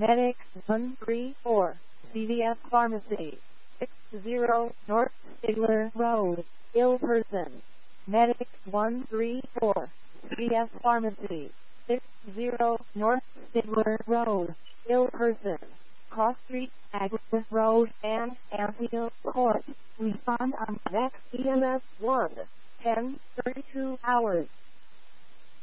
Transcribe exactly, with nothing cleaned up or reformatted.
Medics one three four, C V S Pharmacy, sixty North Stigler Road, ill person. Medics one three four, C V S Pharmacy, sixty North Stigler Road, ill person. Cross Street, Agnes Road, and Anfield Court. Respond on Next E M S one, ten thirty-two hours.